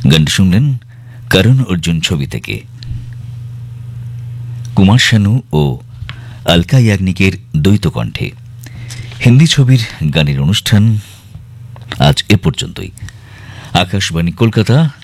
গানটি শুনলেন করণ অর্জুন ছবি থেকে। কুমার শানু ও আলকা ইয়াগনিকের দ্বৈত কণ্ঠে হিন্দি ছবির গানের অনুষ্ঠান আজ এ পর্যন্তই। আকাশবাণী কলকাতা,